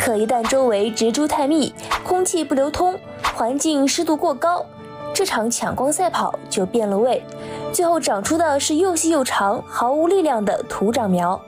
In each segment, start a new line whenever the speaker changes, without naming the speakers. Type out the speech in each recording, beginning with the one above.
可一旦周围植株太密，空气不流通，环境湿度过高，这场抢光赛跑就变了味，最后长出的是又细又长、毫无力量的土长苗。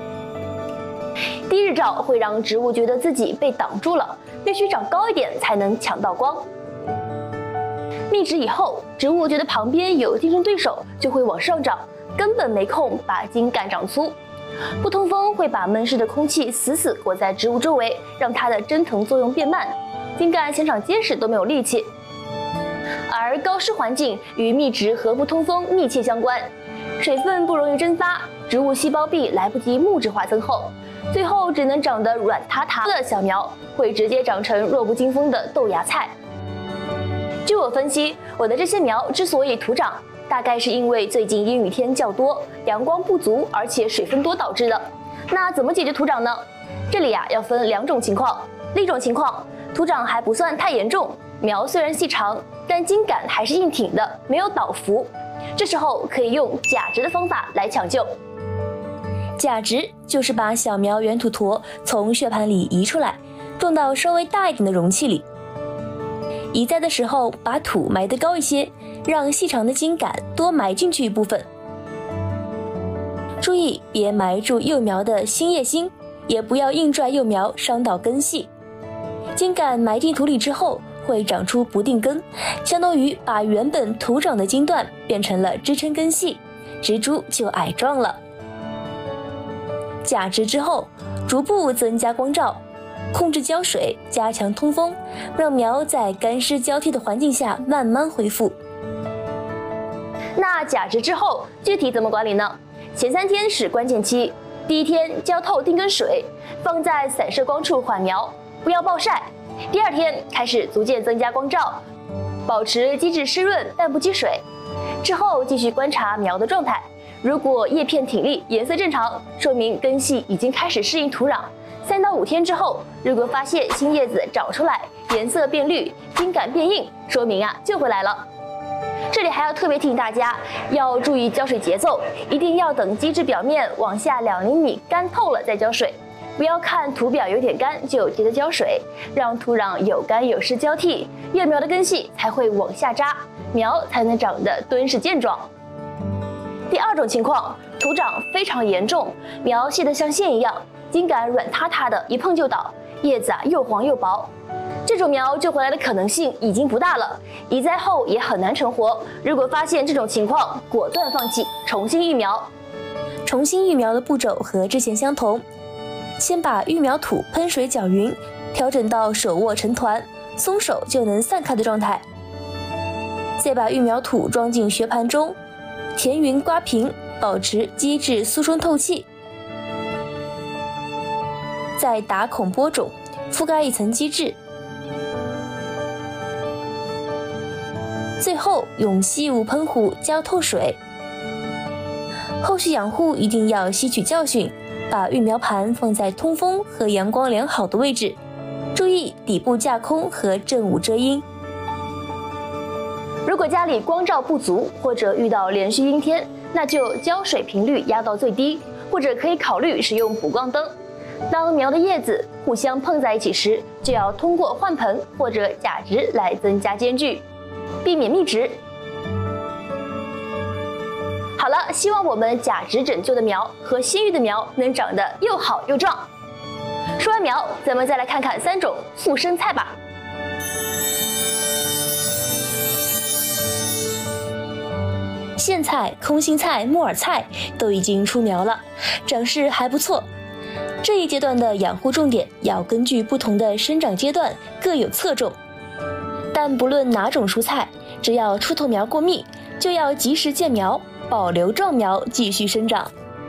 低日照会让植物觉得自己被挡住了，必须长高一点才能抢到光。密植以后，植物觉得旁边有竞争对手，就会往上长，根本没空把茎干长粗。不通风会把闷湿的空气死死裹在植物周围，让它的蒸腾作用变慢，茎干想长结实都没有力气。而高湿环境与密植和不通风密切相关，水分不容易蒸发，植物细胞壁来不及木质化增厚，最后只能长得软塌塌的小苗，会直接长成弱不禁风的豆芽菜。据我分析，我的这些苗之所以土长，大概是因为最近阴雨天较多，阳光不足，而且水分多导致的。那怎么解决土长呢？这里要分两种情况。第一种情况，土长还不算太严重，苗虽然细长，但茎秆还是硬挺的，没有倒伏。这时候可以用假植的方法来抢救。
假植就是把小苗圆土坨从血盘里移出来，种到稍微大一点的容器里。移栽的时候，把土埋得高一些，让细长的茎秆多埋进去一部分。注意别埋住幼苗的新叶心，也不要硬拽幼苗伤到根系。茎秆埋进土里之后，会长出不定根，相当于把原本土长的茎段变成了支撑根系，植株就矮壮了。假植之后，逐步增加光照，控制浇水，加强通风，让苗在干湿交替的环境下慢慢恢复。
那假植之后具体怎么管理呢？前3天是关键期，第1天浇透定根水，放在散射光处缓苗，不要暴晒。第2天开始逐渐增加光照，保持基质湿润但不积水。之后继续观察苗的状态，如果叶片挺立，颜色正常，说明根系已经开始适应土壤。3到5天之后，如果发现新叶子长出来，颜色变绿，茎秆变硬，说明救回来了。这里还要特别提醒大家，要注意浇水节奏，一定要等基质表面往下2厘米干透了再浇水，不要看土表有点干就急着浇水，让土壤有干有湿交替，幼苗的根系才会往下扎，苗才能长得敦实健壮。第2种情况，土长非常严重，苗细得像线一样，茎秆软塌塌的，一碰就倒，叶子又黄又薄。这种苗救回来的可能性已经不大了，移栽后也很难成活。如果发现这种情况，果断放弃，重新育苗。
重新育苗的步骤和之前相同，先把育苗土喷水搅匀，调整到手握成团，松手就能散开的状态。再把育苗土装进学盘中，填匀刮平，保持基质疏松透气。再打孔播种，覆盖一层基质。最后用稀物喷壶浇透水。后续养护一定要吸取教训，把育苗盘放在通风和阳光良好的位置，注意底部架空和正午遮阴。
如果家里光照不足，或者遇到连续阴天，那就浇水频率压到最低，或者可以考虑使用补光灯。当苗的叶子互相碰在一起时，就要通过换盆或者假植来增加间距，避免密植。好了，希望我们假植拯救的苗和新育的苗能长得又好又壮。说完苗，咱们再来看看3种速生菜吧。
苋菜、空心菜、木耳菜都已经出苗了，长势还不错。这一阶段的养护重点要根据不同的生长阶段各有侧重，但不论哪种蔬菜，只要出头苗过密，就要及时见苗，保留壮苗继续生长。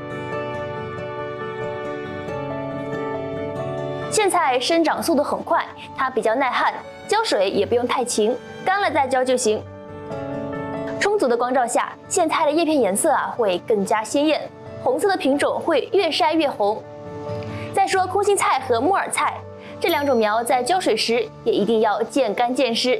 苋菜生长速度很快，它比较耐旱，浇水也不用太勤，干了再浇就行。充足的光照下，苋菜的叶片颜色会更加鲜艳，红色的品种会越晒越红。再说空心菜和木耳菜，这2种苗在浇水时也一定要见干见湿。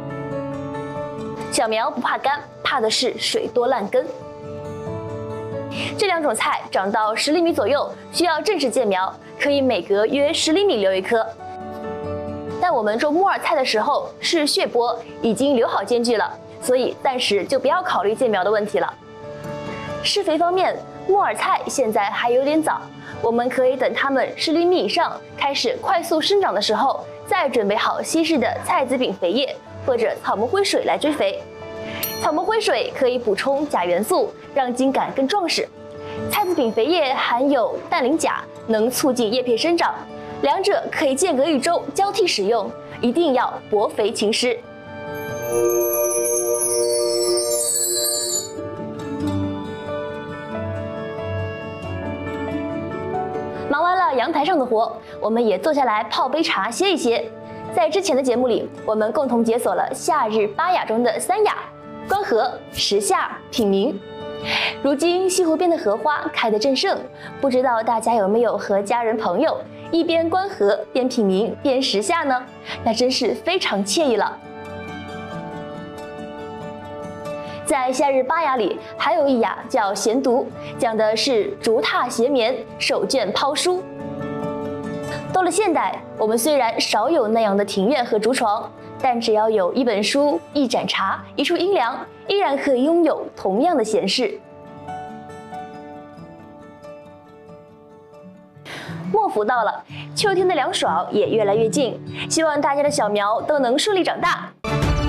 小苗不怕干，怕的是水多烂根。 这两种菜长到10厘米左右，需要正式建苗，可以每隔约10厘米留一棵。但我们种木耳菜的时候是血播，已经留好间距了，所以暂时就不要考虑建苗的问题了。施肥方面，木耳菜现在还有点早，我们可以等它们10厘米以上，开始快速生长的时候，再准备好稀释的菜籽饼肥液或者草木灰水来追肥。草木灰水可以补充钾元素，让茎秆更壮实。菜籽饼肥液含有氮磷钾，能促进叶片生长。两者可以间隔1周交替使用，一定要薄肥勤施。忙完了阳台上的活，我们也坐下来泡杯茶歇一歇。在之前的节目里，我们共同解锁了夏日8雅中的3雅：观荷、时下、品茗。如今西湖边的荷花开得正盛，不知道大家有没有和家人朋友一边观荷边品茗边时下呢？那真是非常惬意了。在夏日8雅里，还有一雅叫闲读，讲的是竹榻闲眠，手卷抛书。到了现代，我们虽然少有那样的庭院和竹床，但只要有一本书、一盏茶、一处阴凉，依然可以拥有同样的闲适。末伏到了，秋天的凉爽也越来越近，希望大家的小苗都能顺利长大，